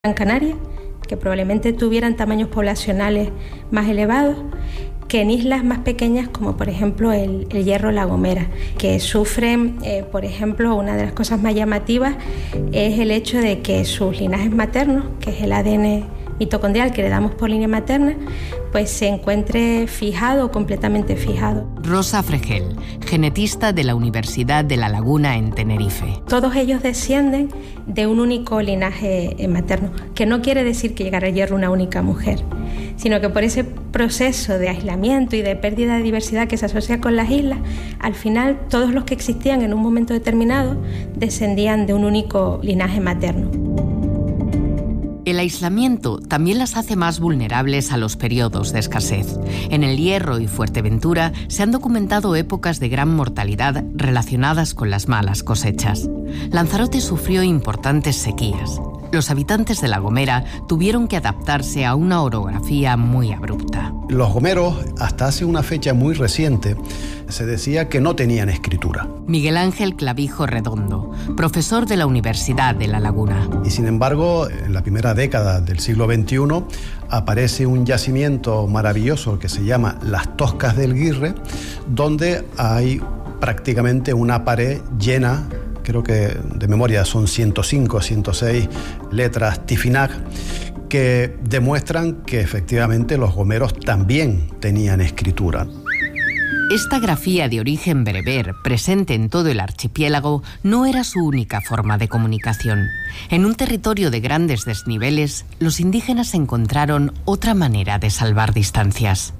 Gran Canaria, que probablemente tuvieran tamaños poblacionales más elevados, que en islas más pequeñas como por ejemplo el Hierro La Gomera, que sufren, por ejemplo, una de las cosas más llamativas es el hecho de que sus linajes maternos, que es el ADN mitocondrial que le damos por línea materna, pues se encuentre fijado o completamente fijado. Rosa Fregel, genetista de la Universidad de La Laguna en Tenerife. Todos ellos descienden de un único linaje materno, que no quiere decir que llegara al Hierro una única mujer, sino que por ese proceso de aislamiento y de pérdida de diversidad que se asocia con las islas, al final todos los que existían en un momento determinado descendían de un único linaje materno. El aislamiento también las hace más vulnerables a los periodos de escasez. En El Hierro y Fuerteventura se han documentado épocas de gran mortalidad relacionadas con las malas cosechas. Lanzarote sufrió importantes sequías. Los habitantes de La Gomera tuvieron que adaptarse a una orografía muy abrupta. Los gomeros, hasta hace una fecha muy reciente, se decía que no tenían escritura. Miguel Ángel Clavijo Redondo, profesor de la Universidad de La Laguna. Y sin embargo, en la primera década del siglo XXI, aparece un yacimiento maravilloso que se llama Las Toscas del Guirre, donde hay prácticamente una pared llena, creo que de memoria son 105, 106 letras Tifinagh, que demuestran que efectivamente los gomeros también tenían escritura. Esta grafía de origen bereber, presente en todo el archipiélago, no era su única forma de comunicación. En un territorio de grandes desniveles, los indígenas encontraron otra manera de salvar distancias.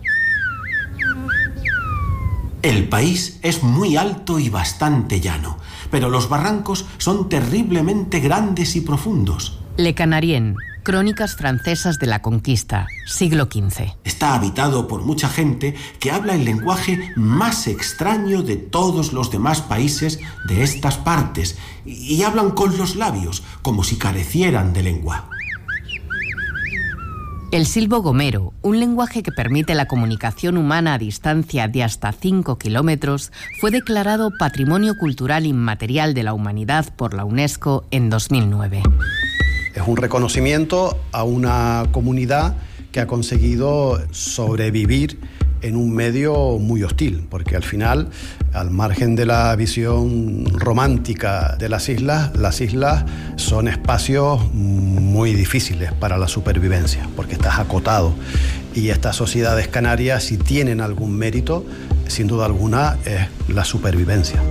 El país es muy alto y bastante llano, pero los barrancos son terriblemente grandes y profundos. Le Canarien, Crónicas francesas de la conquista, siglo XV. Está habitado por mucha gente que habla el lenguaje más extraño de todos los demás países de estas partes y hablan con los labios, como si carecieran de lengua. El silbo gomero, un lenguaje que permite la comunicación humana a distancia de hasta 5 kilómetros, fue declarado Patrimonio Cultural Inmaterial de la Humanidad por la UNESCO en 2009. Es un reconocimiento a una comunidad que ha conseguido sobrevivir en un medio muy hostil, porque al final, al margen de la visión romántica de las islas son espacios muy difíciles para la supervivencia, porque estás acotado. Y estas sociedades canarias, si tienen algún mérito, sin duda alguna, es la supervivencia.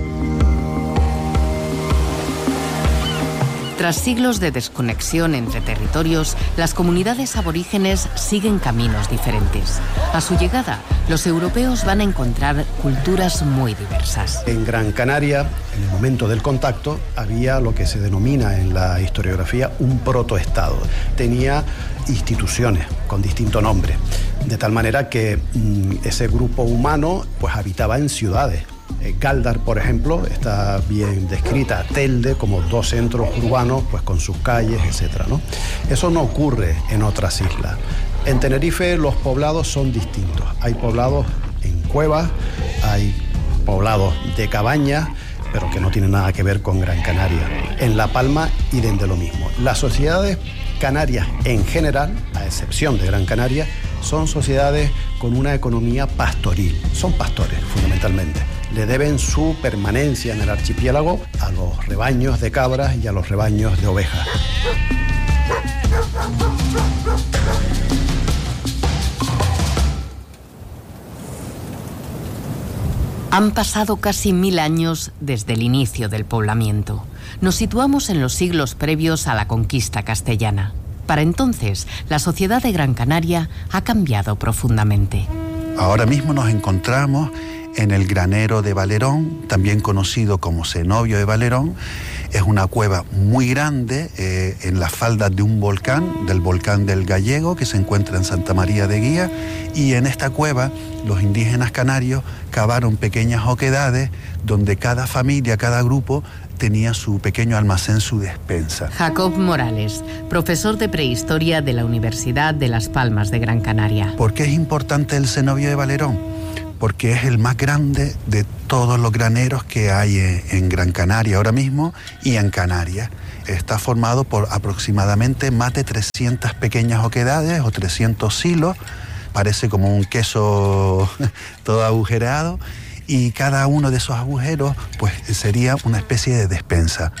Tras siglos de desconexión entre territorios, las comunidades aborígenes siguen caminos diferentes. A su llegada, los europeos van a encontrar culturas muy diversas. En Gran Canaria, en el momento del contacto, había lo que se denomina en la historiografía un protoestado. Tenía instituciones con distinto nombre, de tal manera que ese grupo humano pues habitaba en ciudades. Galdar, por ejemplo, está bien descrita, Telde, como dos centros urbanos, pues con sus calles, etcétera, ¿no? Eso no ocurre en otras islas. En Tenerife los poblados son distintos. Hay poblados en cuevas, hay poblados de cabañas, pero que no tienen nada que ver con Gran Canaria. En La Palma, idem de lo mismo. Las sociedades canarias en general, a excepción de Gran Canaria, son sociedades con una economía pastoril. Son pastores, fundamentalmente. Le deben su permanencia en el archipiélago a los rebaños de cabras y a los rebaños de ovejas. Han pasado casi 1000 años desde el inicio del poblamiento. Nos situamos en los siglos previos a la conquista castellana. Para entonces, la sociedad de Gran Canaria ha cambiado profundamente. Ahora mismo nos encontramos en el Granero de Valerón, también conocido como Cenobio de Valerón. Es una cueva muy grande en las faldas de un volcán, del volcán del Gallego, que se encuentra en Santa María de Guía, y en esta cueva los indígenas canarios cavaron pequeñas oquedades donde cada familia, cada grupo tenía su pequeño almacén, su despensa. Jacob Morales, profesor de prehistoria de la Universidad de Las Palmas de Gran Canaria. ¿Por qué es importante el Cenobio de Valerón? porque es el más grande de todos los graneros que hay en Gran Canaria ahora mismo y en Canarias. Está formado por aproximadamente más de 300 pequeñas oquedades o 300 silos, parece como un queso todo agujereado, y cada uno de esos agujeros pues sería una especie de despensa.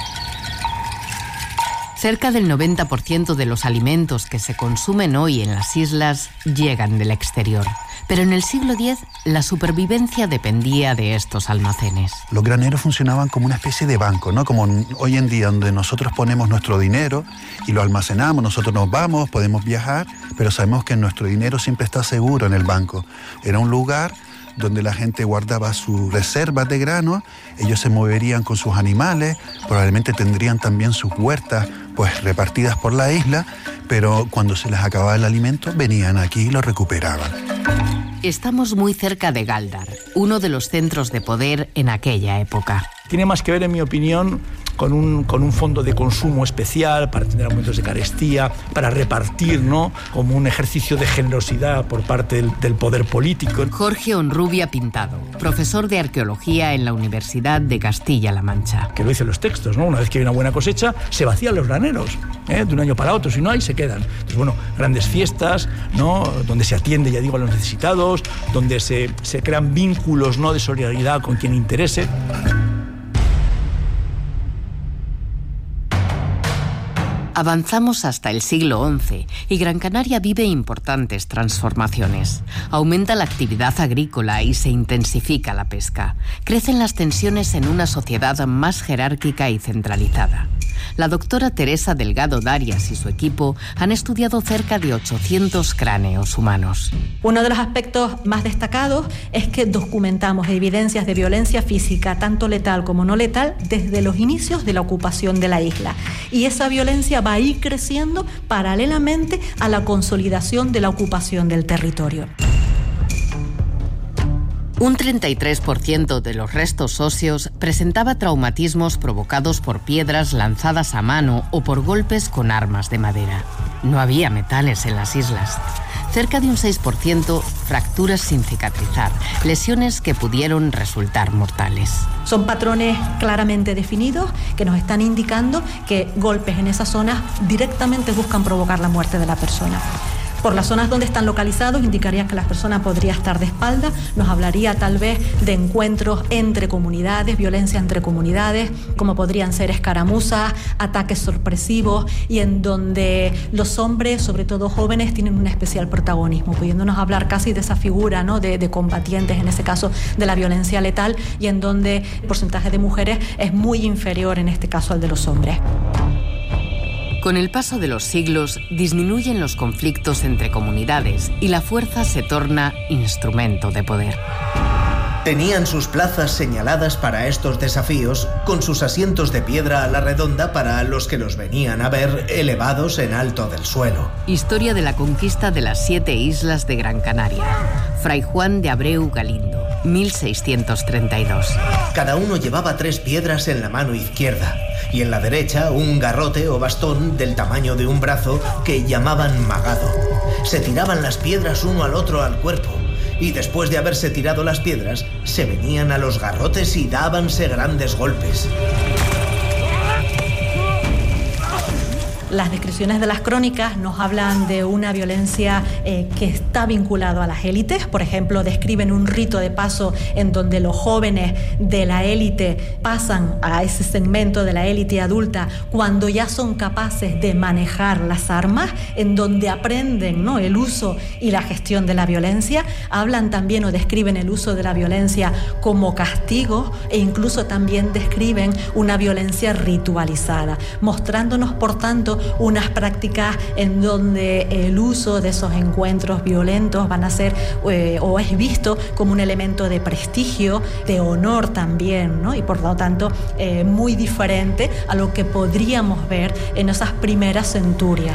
Cerca del 90% de los alimentos que se consumen hoy en las islas llegan del exterior. Pero en el siglo X la supervivencia dependía de estos almacenes. Los graneros funcionaban como una especie de banco, ¿no? Como hoy en día, donde nosotros ponemos nuestro dinero y lo almacenamos, nosotros nos vamos, podemos viajar, pero sabemos que nuestro dinero siempre está seguro en el banco. Era un lugar donde la gente guardaba sus reservas de grano, ellos se moverían con sus animales, probablemente tendrían también sus huertas pues repartidas por la isla, pero cuando se les acababa el alimento venían aquí y lo recuperaban. Estamos muy cerca de Gáldar, uno de los centros de poder en aquella época. Tiene más que ver, en mi opinión, con un fondo de consumo especial para tener momentos de carestía, para repartir, ¿no?, como un ejercicio de generosidad por parte del poder político. Jorge Honrubia Pintado, profesor de arqueología en la Universidad de Castilla-La Mancha. Que lo dicen los textos, ¿no? Una vez que hay una buena cosecha, se vacían los graneros, de un año para otro, si no hay, se quedan. Entonces, bueno, grandes fiestas, ¿no?, donde se atiende, ya digo, a los necesitados, donde se crean vínculos, ¿no?, de solidaridad con quien interese. Avanzamos hasta el siglo XI y Gran Canaria vive importantes transformaciones. Aumenta la actividad agrícola y se intensifica la pesca. Crecen las tensiones en una sociedad más jerárquica y centralizada. La doctora Teresa Delgado Darias y su equipo han estudiado cerca de 800 cráneos humanos. Uno de los aspectos más destacados es que documentamos evidencias de violencia física, tanto letal como no letal, desde los inicios de la ocupación de la isla. Y esa violencia va a ir creciendo paralelamente a la consolidación de la ocupación del territorio. Un 33% de los restos óseos presentaba traumatismos provocados por piedras lanzadas a mano o por golpes con armas de madera. No había metales en las islas. Cerca de un 6% fracturas sin cicatrizar, lesiones que pudieron resultar mortales. Son patrones claramente definidos que nos están indicando que golpes en esas zonas directamente buscan provocar la muerte de la persona. Por las zonas donde están localizados indicaría que la persona podría estar de espalda, nos hablaría tal vez de encuentros entre comunidades, violencia entre comunidades, como podrían ser escaramuzas, ataques sorpresivos y en donde los hombres, sobre todo jóvenes, tienen un especial protagonismo, pudiéndonos hablar casi de esa figura, ¿no?, de combatientes, en ese caso de la violencia letal, y en donde el porcentaje de mujeres es muy inferior en este caso al de los hombres. Con el paso de los siglos, disminuyen los conflictos entre comunidades y la fuerza se torna instrumento de poder. Tenían sus plazas señaladas para estos desafíos, con sus asientos de piedra a la redonda para los que los venían a ver elevados en alto del suelo. Historia de la conquista de las 7 islas de Gran Canaria. Fray Juan de Abreu Galindo, 1632. Cada uno llevaba 3 piedras en la mano izquierda y en la derecha un garrote o bastón del tamaño de un brazo que llamaban magado. Se tiraban las piedras uno al otro al cuerpo y después de haberse tirado las piedras se venían a los garrotes y dábanse grandes golpes. Las descripciones de las crónicas nos hablan de una violencia que está vinculada a las élites. Por ejemplo, describen un rito de paso en donde los jóvenes de la élite pasan a ese segmento de la élite adulta cuando ya son capaces de manejar las armas, en donde aprenden, ¿no?, el uso y la gestión de la violencia. Hablan también o describen el uso de la violencia como castigo e incluso también describen una violencia ritualizada, mostrándonos, por tanto, unas prácticas en donde el uso de esos encuentros violentos van a ser o es visto como un elemento de prestigio, de honor también, ¿no? Y por lo tanto muy diferente a lo que podríamos ver en esas primeras centurias.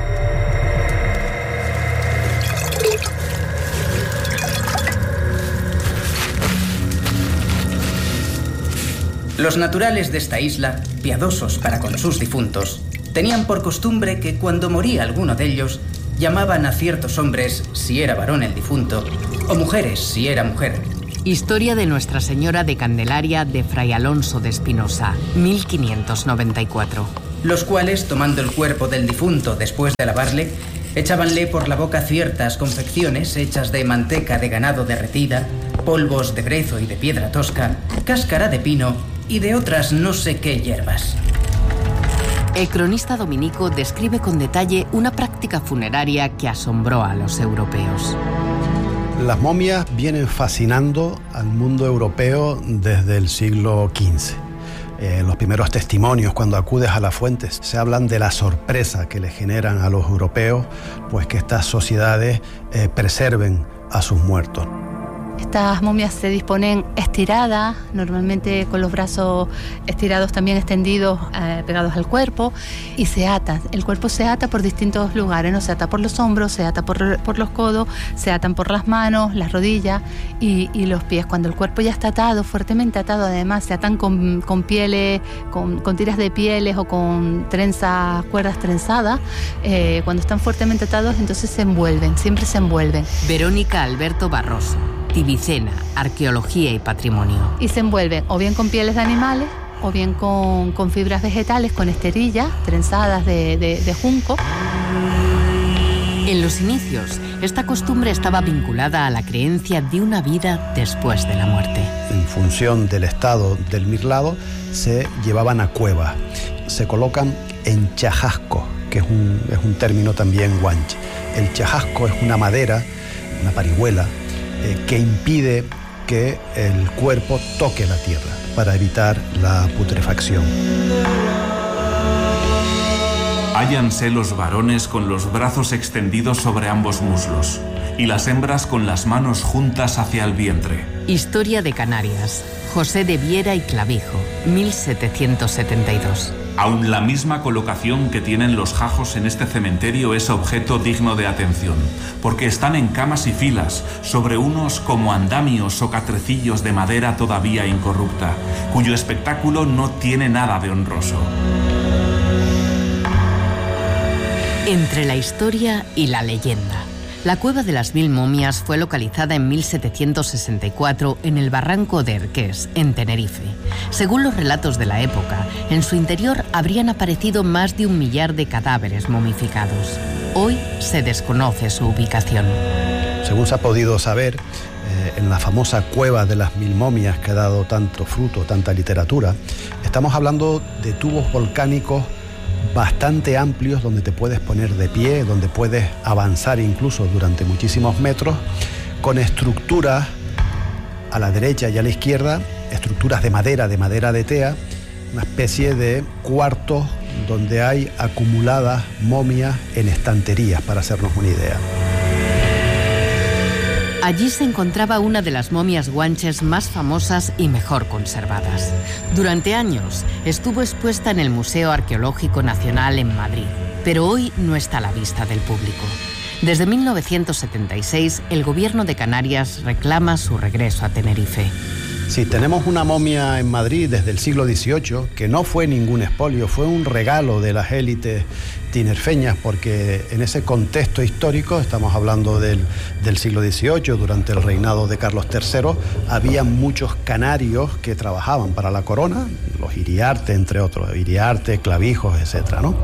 Los naturales de esta isla, piadosos para con sus difuntos, tenían por costumbre que cuando moría alguno de ellos, llamaban a ciertos hombres si era varón el difunto, o mujeres si era mujer. Historia de Nuestra Señora de Candelaria de Fray Alonso de Espinosa, 1594. Los cuales, tomando el cuerpo del difunto después de lavarle, echábanle por la boca ciertas confecciones hechas de manteca de ganado derretida, polvos de brezo y de piedra tosca, cáscara de pino y de otras no sé qué hierbas. El cronista dominico describe con detalle una práctica funeraria que asombró a los europeos. Las momias vienen fascinando al mundo europeo desde el siglo XV. Los primeros testimonios, cuando acudes a las fuentes, se hablan de la sorpresa que le generan a los europeos, pues que estas sociedades preserven a sus muertos. Estas momias se disponen estiradas, normalmente con los brazos estirados también extendidos, pegados al cuerpo, y se atan. El cuerpo se ata por distintos lugares, ¿no? Se ata por los hombros, se ata por los codos, se atan por las manos, las rodillas y los pies. Cuando el cuerpo ya está atado, fuertemente atado, además se atan con pieles, con tiras de pieles o con trenzas, cuerdas trenzadas. Cuando están fuertemente atados, entonces se envuelven, siempre se envuelven. Verónica Alberto Barroso, Tibicena, Arqueología y Patrimonio. Y se envuelven o bien con pieles de animales o bien con fibras vegetales, con esterillas trenzadas de junco. En los inicios, esta costumbre estaba vinculada a la creencia de una vida después de la muerte. En función del estado del mirlado, se llevaban a cuevas. Se colocan en chajasco, que es un término también guanche. El chajasco es una madera, una parihuela, que impide que el cuerpo toque la tierra para evitar la putrefacción. Hállanse los varones con los brazos extendidos sobre ambos muslos y las hembras con las manos juntas hacia el vientre. Historia de Canarias, José de Viera y Clavijo, 1772. Aun la misma colocación que tienen los jajos en este cementerio es objeto digno de atención, porque están en camas y filas, sobre unos como andamios o catrecillos de madera todavía incorrupta, cuyo espectáculo no tiene nada de honroso. Entre la historia y la leyenda. La Cueva de las 1000 momias fue localizada en 1764 en el barranco de Erqués, en Tenerife. Según los relatos de la época, en su interior habrían aparecido más de 1 millar de cadáveres momificados. Hoy se desconoce su ubicación. Según se ha podido saber, en la famosa Cueva de las 1000 momias que ha dado tanto fruto, tanta literatura, estamos hablando de tubos volcánicos bastante amplios donde te puedes poner de pie, donde puedes avanzar incluso durante muchísimos metros, con estructuras a la derecha y a la izquierda, estructuras de madera de tea, una especie de cuartos donde hay acumuladas momias en estanterías, para hacernos una idea. Allí se encontraba una de las momias guanches más famosas y mejor conservadas. Durante años estuvo expuesta en el Museo Arqueológico Nacional en Madrid, pero hoy no está a la vista del público. Desde 1976, el Gobierno de Canarias reclama su regreso a Tenerife. Sí, tenemos una momia en Madrid desde el siglo XVIII, que no fue ningún expolio, fue un regalo de las élites tinerfeñas, porque en ese contexto histórico, estamos hablando del siglo XVIII, durante el reinado de Carlos III, había muchos canarios que trabajaban para la corona, los Iriarte, entre otros, Iriarte, Clavijos, etcétera, ¿no?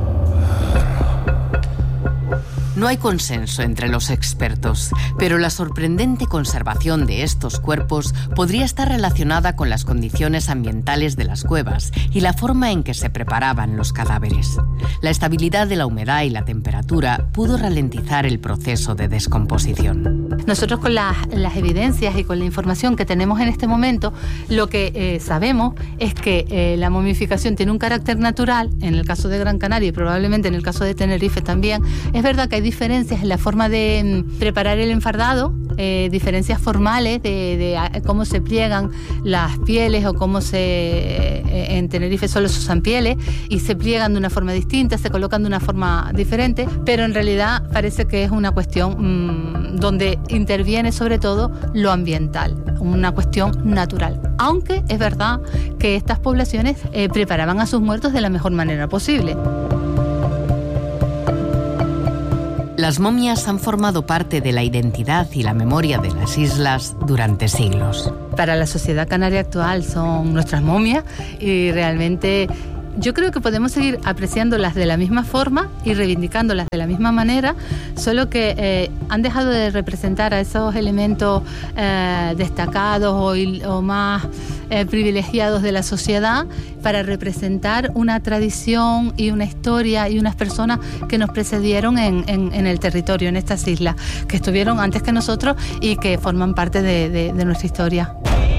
No hay consenso entre los expertos, pero la sorprendente conservación de estos cuerpos podría estar relacionada con las condiciones ambientales de las cuevas y la forma en que se preparaban los cadáveres. La estabilidad de la humedad y la temperatura pudo ralentizar el proceso de descomposición. Nosotros con las evidencias y con la información que tenemos en este momento, lo que sabemos es que la momificación tiene un carácter natural, en el caso de Gran Canaria y probablemente en el caso de Tenerife también. Es verdad que hay diferencias en la forma de preparar el enfardado, diferencias formales de cómo se pliegan las pieles o cómo en Tenerife solo se usan pieles y se pliegan de una forma distinta, se colocan de una forma diferente, pero en realidad parece que es una cuestión donde interviene sobre todo lo ambiental, una cuestión natural. Aunque es verdad que estas poblaciones preparaban a sus muertos de la mejor manera posible. Las momias han formado parte de la identidad y la memoria de las islas durante siglos. Para la sociedad canaria actual son nuestras momias y realmente yo creo que podemos seguir apreciándolas de la misma forma y reivindicándolas de la misma manera, solo que han dejado de representar a esos elementos destacados o más privilegiados de la sociedad para representar una tradición y una historia y unas personas que nos precedieron en el territorio, en estas islas, que estuvieron antes que nosotros y que forman parte de nuestra historia.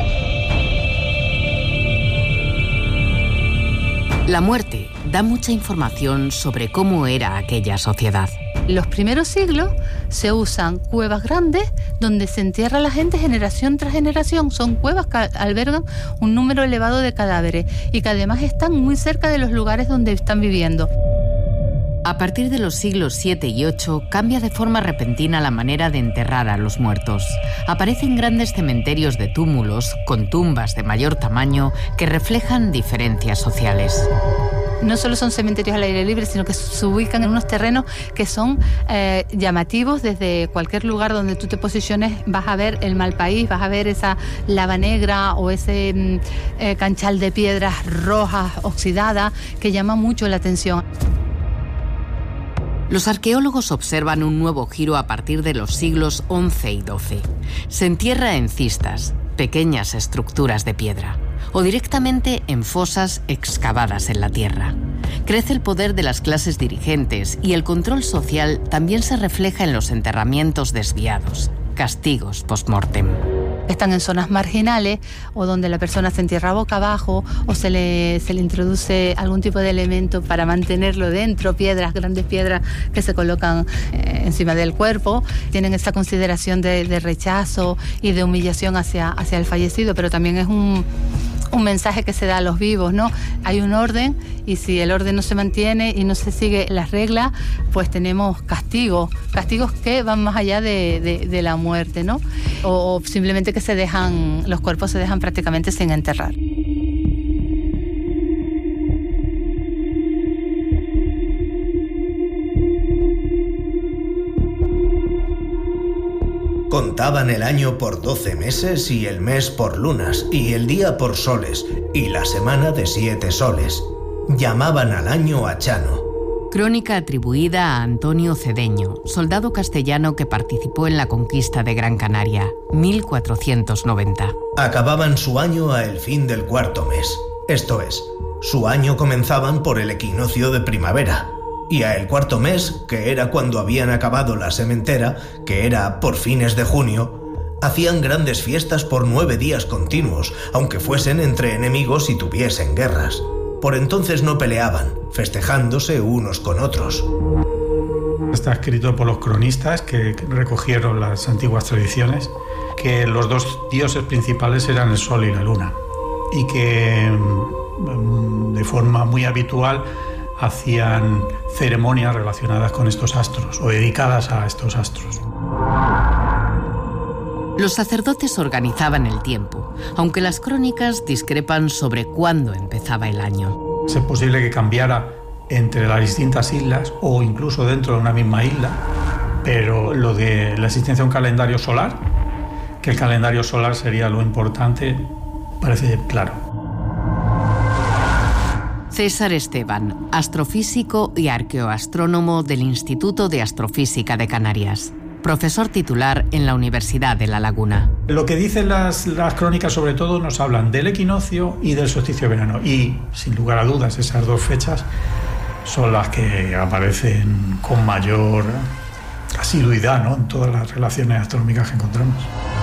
La muerte da mucha información sobre cómo era aquella sociedad. En los primeros siglos se usan cuevas grandes donde se entierra la gente generación tras generación. Son cuevas que albergan un número elevado de cadáveres y que además están muy cerca de los lugares donde están viviendo. A partir de los siglos 7 y 8 cambia de forma repentina la manera de enterrar a los muertos. Aparecen grandes cementerios de túmulos con tumbas de mayor tamaño que reflejan diferencias sociales. No solo son cementerios al aire libre, sino que se ubican en unos terrenos que son llamativos. Desde cualquier lugar donde tú te posiciones vas a ver el Malpaís, vas a ver esa lava negra o ese canchal de piedras rojas oxidadas que llama mucho la atención. Los arqueólogos observan un nuevo giro a partir de los siglos XI y XII. Se entierra en cistas, pequeñas estructuras de piedra, o directamente en fosas excavadas en la tierra. Crece el poder de las clases dirigentes y el control social también se refleja en los enterramientos desviados, castigos post-mortem. Están en zonas marginales o donde la persona se entierra boca abajo o se le introduce algún tipo de elemento para mantenerlo dentro, piedras, grandes piedras que se colocan encima del cuerpo. Tienen esa consideración de rechazo y de humillación hacia el fallecido, pero también es un mensaje que se da a los vivos, ¿no? Hay un orden y si el orden no se mantiene y no se sigue las reglas, pues tenemos castigos que van más allá de la muerte, ¿no? O simplemente que los cuerpos se dejan prácticamente sin enterrar. Contaban el año por 12 meses y el mes por lunas y el día por soles y la semana de 7 soles. Llamaban al año achano. Crónica atribuida a Antonio Cedeño, soldado castellano que participó en la conquista de Gran Canaria, 1490. Acababan su año a el fin del cuarto mes. Esto es, su año comenzaban por el equinoccio de primavera. Y a el cuarto mes, que era cuando habían acabado la sementera, que era por fines de junio, hacían grandes fiestas por 9 días continuos, aunque fuesen entre enemigos y tuviesen guerras. Por entonces no peleaban, festejándose unos con otros. Está escrito por los cronistas que recogieron las antiguas tradiciones, que los dos dioses principales eran el sol y la luna, y que de forma muy habitual hacían ceremonias relacionadas con estos astros o dedicadas a estos astros. Los sacerdotes organizaban el tiempo, aunque las crónicas discrepan sobre cuándo empezaba el año. Es posible que cambiara entre las distintas islas o incluso dentro de una misma isla, pero lo de la existencia de un calendario solar, que el calendario solar sería lo importante, parece claro. César Esteban, astrofísico y arqueoastrónomo del Instituto de Astrofísica de Canarias, profesor titular en la Universidad de La Laguna. Lo que dicen las crónicas sobre todo nos hablan del equinoccio y del solsticio de verano y, sin lugar a dudas, esas dos fechas son las que aparecen con mayor asiduidad, ¿no?, en todas las relaciones astronómicas que encontramos.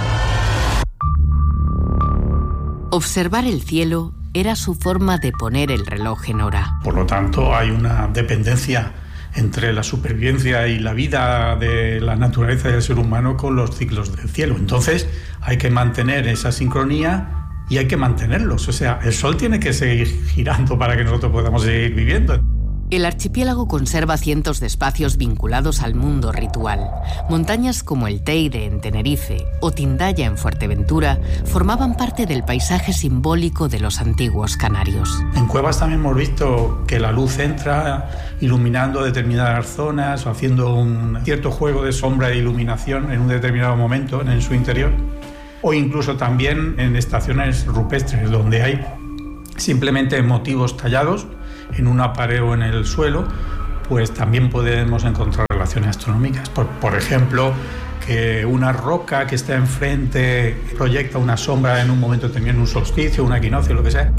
Observar el cielo era su forma de poner el reloj en hora. Por lo tanto, hay una dependencia entre la supervivencia y la vida de la naturaleza y del ser humano con los ciclos del cielo. Entonces, hay que mantener esa sincronía y hay que mantenerlos. O sea, el Sol tiene que seguir girando para que nosotros podamos seguir viviendo. El archipiélago conserva cientos de espacios vinculados al mundo ritual. Montañas como el Teide en Tenerife o Tindaya en Fuerteventura formaban parte del paisaje simbólico de los antiguos canarios. En cuevas también hemos visto que la luz entra iluminando determinadas zonas o haciendo un cierto juego de sombra e iluminación en un determinado momento en su interior. O incluso también en estaciones rupestres donde hay simplemente motivos tallados en una pared o en el suelo, pues también podemos encontrar relaciones astronómicas. Por ejemplo, que una roca que está enfrente proyecta una sombra en un momento también, un solsticio, un equinoccio, lo que sea.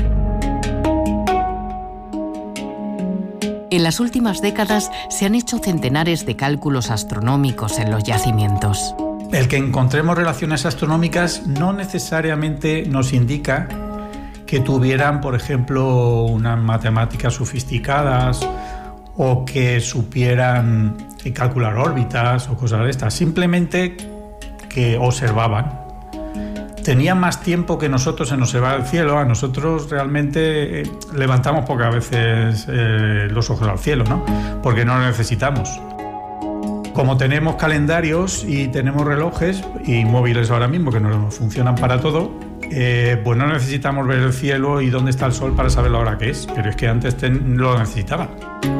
En las últimas décadas se han hecho centenares de cálculos astronómicos en los yacimientos. El que encontremos relaciones astronómicas no necesariamente nos indica que tuvieran, por ejemplo, unas matemáticas sofisticadas o que supieran calcular órbitas o cosas de estas. Simplemente que observaban. Tenían más tiempo que nosotros en observar el cielo. A nosotros realmente levantamos pocas veces los ojos al cielo, ¿no? Porque no lo necesitamos. Como tenemos calendarios y tenemos relojes y móviles ahora mismo que nos funcionan para todo, pues no necesitamos ver el cielo y dónde está el sol para saber la hora que es, pero es que antes lo necesitaba.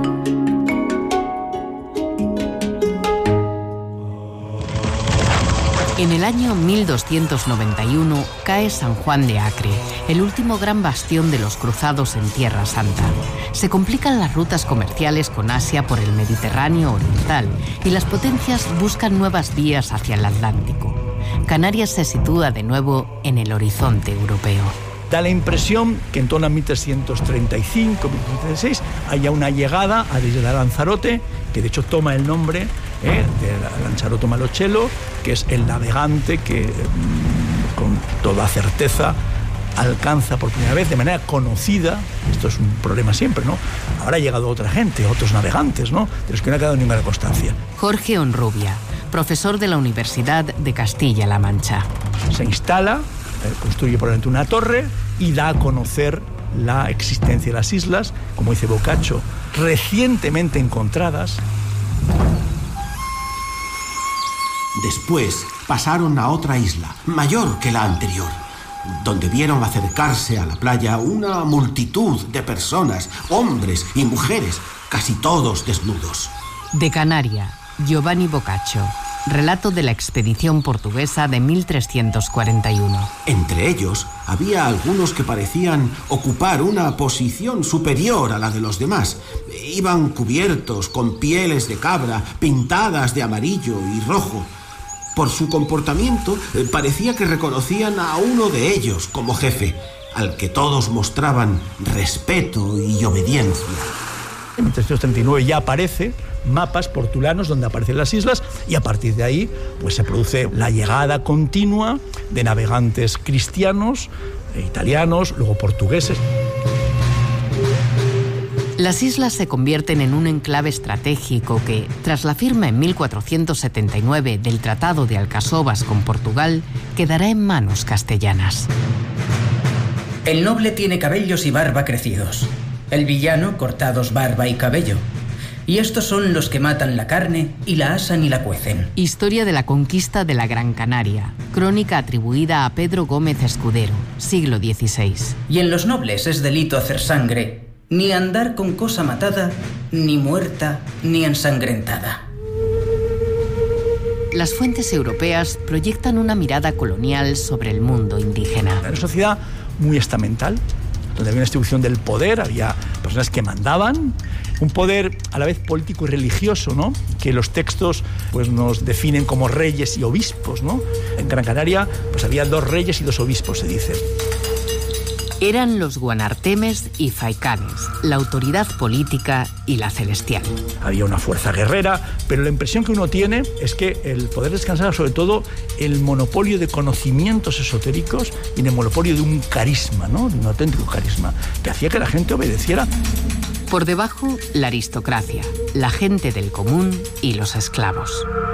En el año 1291 cae San Juan de Acre, el último gran bastión de los cruzados en Tierra Santa. Se complican las rutas comerciales con Asia por el Mediterráneo oriental y las potencias buscan nuevas vías hacia el Atlántico. Canarias se sitúa de nuevo en el horizonte europeo. Da la impresión que en torno a 1335, 1336 haya una llegada a desde Lanzarote, que de hecho toma el nombre de Lanzarote Malocello, que es el navegante que con toda certeza alcanza por primera vez de manera conocida. Esto es un problema siempre, ¿no? Ahora ha llegado otra gente, otros navegantes, ¿no? De los que no ha quedado ninguna constancia. Jorge Honrubia, profesor de la Universidad de Castilla-La Mancha. Se instala, construye probablemente una torre y da a conocer la existencia de las islas, como dice Boccaccio, recientemente encontradas. Después pasaron a otra isla, mayor que la anterior, donde vieron acercarse a la playa una multitud de personas, hombres y mujeres, casi todos desnudos. De Canaria, Giovanni Boccaccio. Relato de la expedición portuguesa de 1341. Entre ellos había algunos que parecían ocupar una posición superior a la de los demás. Iban cubiertos con pieles de cabra pintadas de amarillo y rojo. Por su comportamiento parecía que reconocían a uno de ellos como jefe, al que todos mostraban respeto y obediencia. En 1339 ya aparece mapas portulanos donde aparecen las islas y a partir de ahí pues se produce la llegada continua de navegantes cristianos, italianos, luego portugueses. Las islas se convierten en un enclave estratégico que, tras la firma en 1479 del Tratado de Alcasovas con Portugal, quedará en manos castellanas. El noble tiene cabellos y barba crecidos. El villano, cortados barba y cabello. Y estos son los que matan la carne y la asan y la cuecen. Historia de la conquista de la Gran Canaria. Crónica atribuida a Pedro Gómez Escudero, siglo XVI. Y en los nobles es delito hacer sangre, ni andar con cosa matada, ni muerta, ni ensangrentada. Las fuentes europeas proyectan una mirada colonial sobre el mundo indígena. Era una sociedad muy estamental, donde había una distribución del poder, había personas que mandaban, un poder a la vez político y religioso, ¿no? Que los textos pues, nos definen como reyes y obispos, ¿no? En Gran Canaria pues, había 2 reyes y 2 obispos, se dice. Eran los guanartemes y faicanes, la autoridad política y la celestial. Había una fuerza guerrera, pero la impresión que uno tiene es que el poder descansaba sobre todo en el monopolio de conocimientos esotéricos y en el monopolio de un carisma, ¿no? De un auténtico carisma, que hacía que la gente obedeciera. Por debajo, la aristocracia, la gente del común y los esclavos.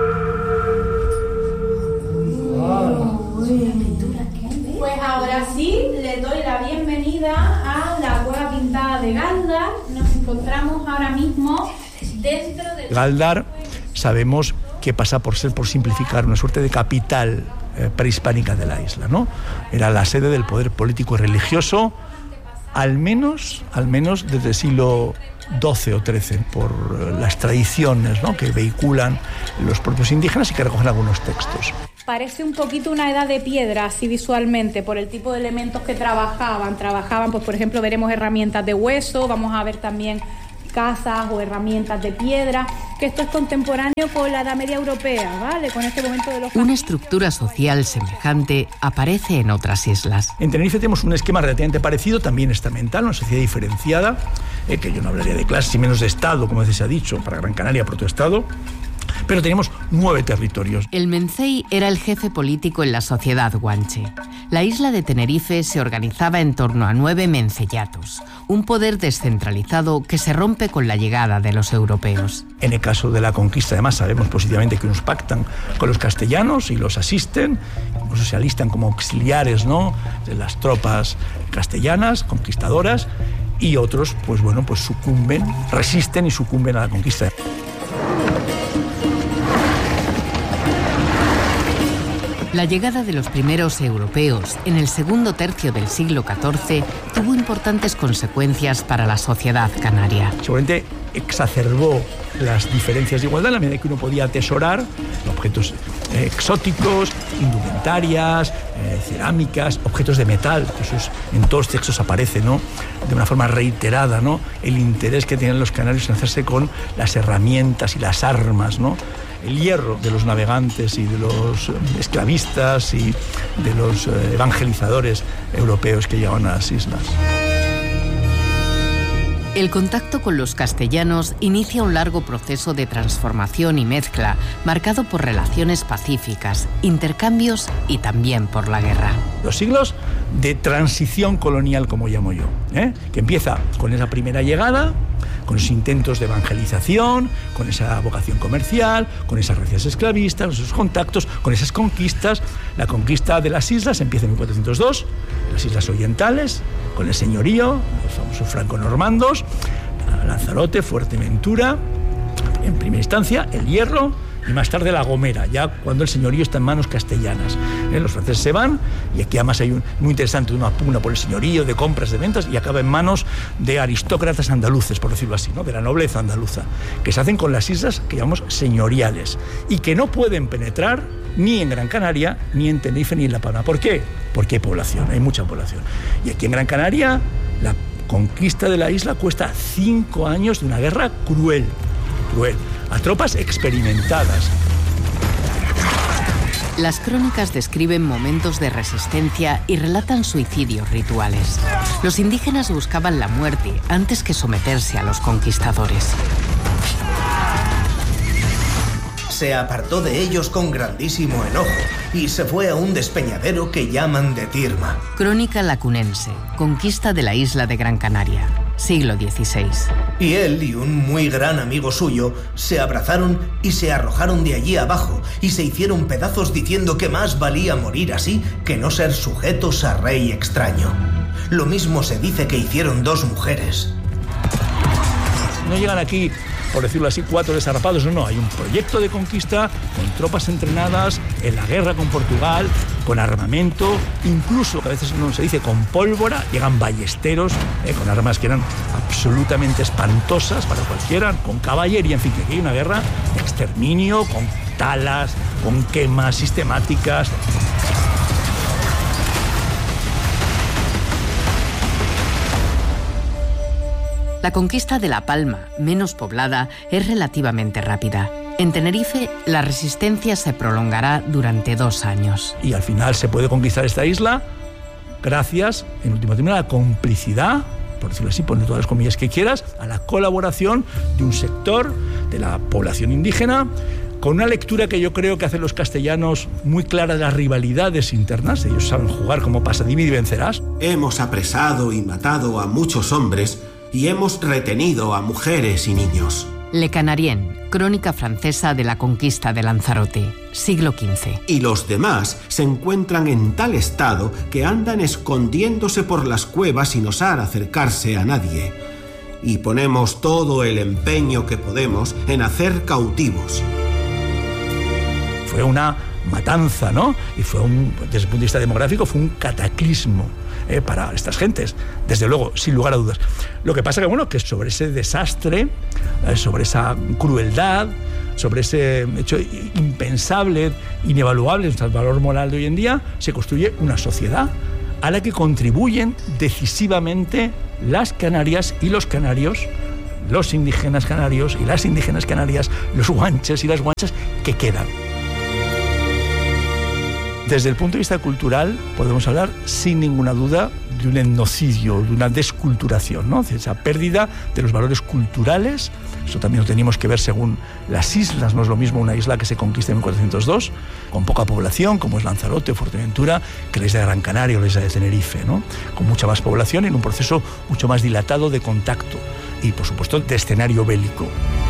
Pues ahora sí, le doy la bienvenida a la cueva pintada de Galdar. encontramos ahora mismo dentro de... Gáldar sabemos que pasa por simplificar, una suerte de capital prehispánica de la isla, ¿no? Era la sede del poder político y religioso, al menos desde el siglo XII o XIII, por las tradiciones, ¿no?, que vehiculan los propios indígenas y que recogen algunos textos. Parece un poquito una edad de piedra, así visualmente, por el tipo de elementos que trabajaban, pues por ejemplo veremos herramientas de hueso, vamos a ver también casas o herramientas de piedra, que esto es contemporáneo con la Edad Media Europea, ¿vale? Con este momento de los... Una estructura social semejante aparece en otras islas. En Tenerife tenemos un esquema relativamente parecido, también estamental, una sociedad diferenciada, que yo no hablaría de clases y menos de Estado, como a veces se ha dicho, para Gran Canaria protoestado, pero tenemos 9 territorios. El Mencey era el jefe político en la sociedad guanche. La isla de Tenerife se organizaba en torno a 9 menceyatos, un poder descentralizado que se rompe con la llegada de los europeos. En el caso de la conquista, además, sabemos positivamente que unos pactan con los castellanos y los asisten, incluso se alistan como auxiliares, ¿no?, de las tropas castellanas, conquistadoras, y otros, pues sucumben, resisten y sucumben a la conquista. La llegada de los primeros europeos en el segundo tercio del siglo XIV tuvo importantes consecuencias para la sociedad canaria. Seguramente exacerbó las diferencias de igualdad en la medida que uno podía atesorar objetos exóticos, indumentarias, cerámicas, objetos de metal. Eso es, en todos los textos aparece, ¿no?, de una forma reiterada, ¿no?, el interés que tenían los canarios en hacerse con las herramientas y las armas, ¿no? El hierro de los navegantes y de los esclavistas y de los evangelizadores europeos que llegaban a las islas. El contacto con los castellanos inicia un largo proceso de transformación y mezcla, marcado por relaciones pacíficas, intercambios y también por la guerra. Los siglos de transición colonial, como llamo yo, que empieza con esa primera llegada, con esos intentos de evangelización, con esa vocación comercial, con esas racias esclavistas, con esos contactos, con esas conquistas. La conquista de las islas empieza en 1402, las islas orientales, con el señorío, los famosos franco-normandos, Lanzarote, Fuerteventura, en primera instancia el Hierro, y más tarde La Gomera, ya cuando el señorío está en manos castellanas. Los franceses se van, y aquí además hay muy interesante, una pugna por el señorío, de compras, de ventas, y acaba en manos de aristócratas andaluces, por decirlo así, ¿no?, de la nobleza andaluza, que se hacen con las islas que llamamos señoriales, y que no pueden penetrar ni en Gran Canaria, ni en Tenerife, ni en La Palma. ¿Por qué? Porque hay población, hay mucha población. Y aquí en Gran Canaria, la conquista de la isla cuesta 5 años de una guerra cruel, a tropas experimentadas. Las crónicas describen momentos de resistencia y relatan suicidios rituales. Los indígenas buscaban la muerte antes que someterse a los conquistadores. Se apartó de ellos con grandísimo enojo y se fue a un despeñadero que llaman de Tirma. Crónica lacunense, conquista de la isla de Gran Canaria, siglo XVI. Y él y un muy gran amigo suyo se abrazaron y se arrojaron de allí abajo y se hicieron pedazos diciendo que más valía morir así que no ser sujetos a rey extraño. Lo mismo se dice que hicieron 2 mujeres. No llegan aquí, por decirlo así, 4 desarrapados, no, hay un proyecto de conquista con tropas entrenadas en la guerra con Portugal, con armamento, incluso, a veces no se dice, con pólvora, llegan ballesteros, con armas que eran absolutamente espantosas para cualquiera, con caballería, en fin, que aquí hay una guerra de exterminio, con talas, con quemas sistemáticas. La conquista de La Palma, menos poblada, es relativamente rápida. En Tenerife, la resistencia se prolongará durante 2 años. Y al final se puede conquistar esta isla gracias, en última término, a la complicidad, por decirlo así, ponle todas las comillas que quieras, a la colaboración de un sector de la población indígena, con una lectura que yo creo que hacen los castellanos muy clara de las rivalidades internas. Ellos saben jugar como pasa, divide y vencerás. Hemos apresado y matado a muchos hombres y hemos retenido a mujeres y niños. Le Canarien, crónica francesa de la conquista de Lanzarote, siglo XV. Y los demás se encuentran en tal estado que andan escondiéndose por las cuevas sin osar acercarse a nadie. y ponemos todo el empeño que podemos en hacer cautivos. Fue una matanza, ¿no? Y desde el punto de vista demográfico, fue un cataclismo para estas gentes, desde luego, sin lugar a dudas. Lo que pasa que sobre ese desastre, sobre esa crueldad, sobre ese hecho impensable, inevaluable en el valor moral de hoy en día, se construye una sociedad a la que contribuyen decisivamente las Canarias y los canarios, los indígenas canarios y las indígenas canarias, los guanches y las guanchas que quedan. Desde el punto de vista cultural, podemos hablar sin ninguna duda de un etnocidio, de una desculturación, ¿no? Esa pérdida de los valores culturales. Eso también lo tenemos que ver según las islas. No es lo mismo una isla que se conquista en 1402, con poca población, como es Lanzarote o Fuerteventura, que la isla de Gran Canaria o la isla de Tenerife, ¿no? Con mucha más población y en un proceso mucho más dilatado de contacto y, por supuesto, de escenario bélico.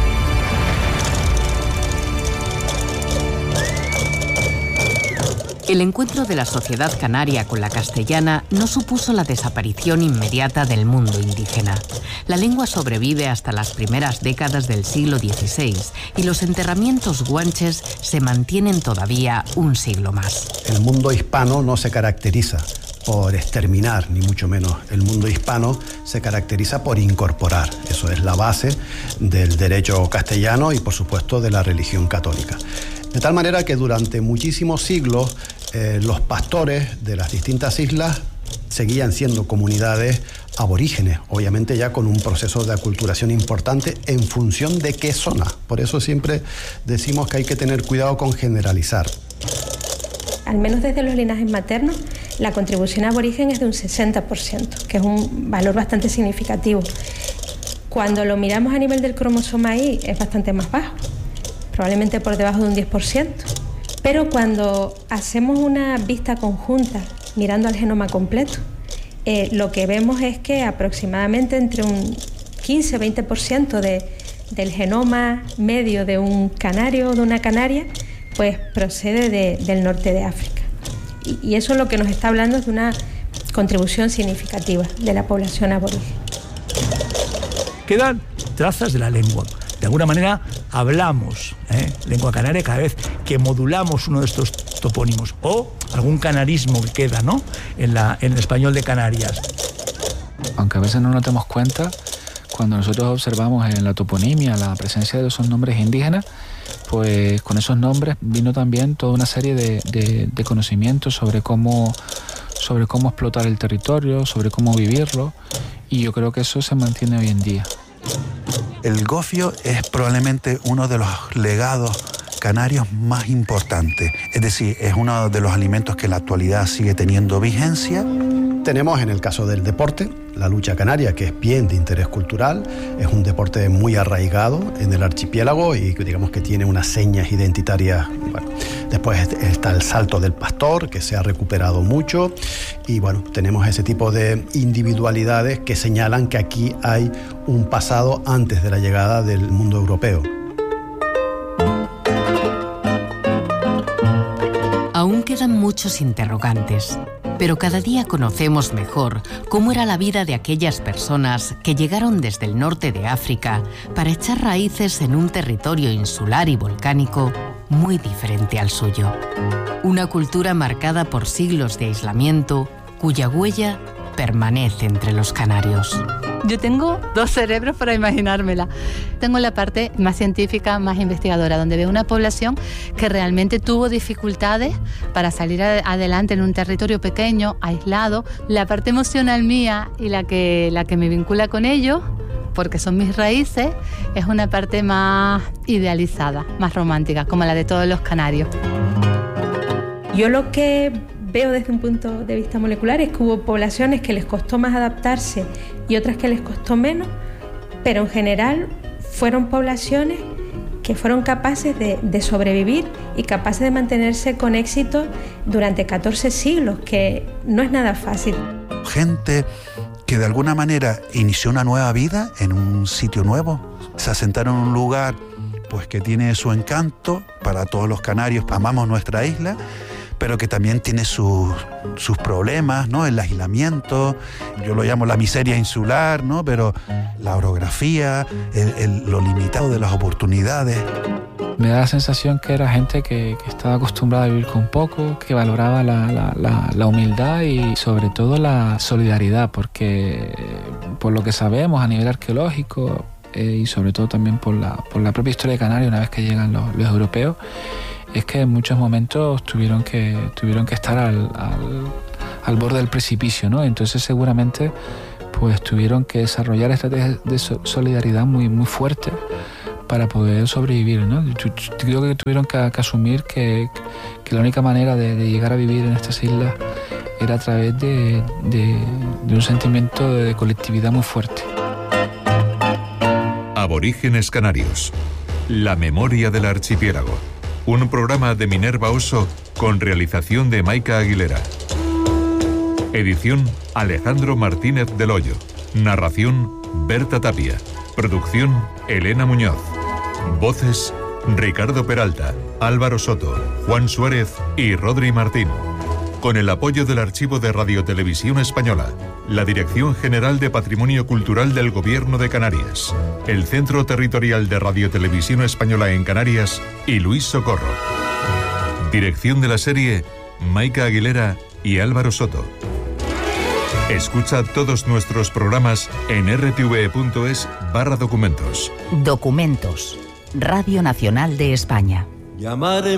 El encuentro de la sociedad canaria con la castellana no supuso la desaparición inmediata del mundo indígena. La lengua sobrevive hasta las primeras décadas del siglo XVI y los enterramientos guanches se mantienen todavía un siglo más. El mundo hispano no se caracteriza por exterminar, ni mucho menos. El mundo hispano se caracteriza por incorporar. Eso es la base del derecho castellano y, por supuesto, de la religión católica. De tal manera que durante muchísimos siglos los pastores de las distintas islas seguían siendo comunidades aborígenes, obviamente ya con un proceso de aculturación importante en función de qué zona. Por eso siempre decimos que hay que tener cuidado con generalizar. Al menos desde los linajes maternos, la contribución aborigen es de un 60%, que es un valor bastante significativo. Cuando lo miramos a nivel del cromosoma Y es bastante más bajo, probablemente por debajo de un 10%. Pero cuando hacemos una vista conjunta, mirando al genoma completo, lo que vemos es que aproximadamente entre un 15-20% del genoma medio de un canario o de una canaria, pues procede del norte de África. Y eso lo que nos está hablando es de una contribución significativa de la población aborigen. Quedan trazas de la lengua. De alguna manera hablamos lengua canaria cada vez que modulamos uno de estos topónimos, o algún canarismo que queda, ¿no?, en el español de Canarias. Aunque a veces no nos demos cuenta, cuando nosotros observamos en la toponimia la presencia de esos nombres indígenas, pues con esos nombres vino también toda una serie de conocimientos sobre cómo explotar el territorio, sobre cómo vivirlo, y yo creo que eso se mantiene hoy en día. El gofio es probablemente uno de los legados canarios más importantes. Es decir, es uno de los alimentos que en la actualidad sigue teniendo vigencia. Tenemos en el caso del deporte, la lucha canaria, que es bien de interés cultural, es un deporte muy arraigado en el archipiélago y digamos que tiene unas señas identitarias. Bueno, después está el salto del pastor, que se ha recuperado mucho, y bueno, tenemos ese tipo de individualidades que señalan que aquí hay un pasado antes de la llegada del mundo europeo. Aún quedan muchos interrogantes, pero cada día conocemos mejor cómo era la vida de aquellas personas que llegaron desde el norte de África para echar raíces en un territorio insular y volcánico muy diferente al suyo. Una cultura marcada por siglos de aislamiento, cuya huella permanece entre los canarios. Yo tengo dos cerebros para imaginármela. Tengo la parte más científica, más investigadora, donde veo una población que realmente tuvo dificultades para salir adelante en un territorio pequeño, aislado. La parte emocional mía y la que me vincula con ellos, porque son mis raíces, es una parte más idealizada, más romántica, como la de todos los canarios. Yo lo que veo desde un punto de vista molecular es que hubo poblaciones que les costó más adaptarse y otras que les costó menos, pero en general fueron poblaciones que fueron capaces de sobrevivir y capaces de mantenerse con éxito durante 14 siglos, que no es nada fácil. Gente que de alguna manera inició una nueva vida en un sitio nuevo, se asentaron en un lugar pues que tiene su encanto. Para todos los canarios amamos nuestra isla, pero que también tiene sus problemas, ¿no? El aislamiento, yo lo llamo la miseria insular, ¿no? Pero la orografía, lo limitado de las oportunidades. Me da la sensación que era gente que estaba acostumbrada a vivir con poco, que valoraba la humildad y sobre todo la solidaridad, porque por lo que sabemos a nivel arqueológico y sobre todo también por la propia historia de Canarias, una vez que llegan los europeos, es que en muchos momentos tuvieron que estar al borde del precipicio, ¿no? Entonces seguramente pues tuvieron que desarrollar estrategias de solidaridad muy, muy fuertes para poder sobrevivir, ¿no? Creo que tuvieron que asumir que la única manera de llegar a vivir en estas islas era a través de un sentimiento de colectividad muy fuerte. Aborígenes Canarios. La memoria del archipiélago. Un programa de Minerva Oso con realización de Maika Aguilera. Edición Alejandro Martínez del Hoyo. Narración Berta Tapia. Producción Elena Muñoz. Voces Ricardo Peralta, Álvaro Soto, Juan Suárez y Rodri Martín. Con el apoyo del Archivo de Radiotelevisión Española, la Dirección General de Patrimonio Cultural del Gobierno de Canarias, el Centro Territorial de Radiotelevisión Española en Canarias y Luis Socorro. Dirección de la serie Maika Aguilera y Álvaro Soto. Escucha todos nuestros programas en rtve.es/documentos. Documentos. Radio Nacional de España.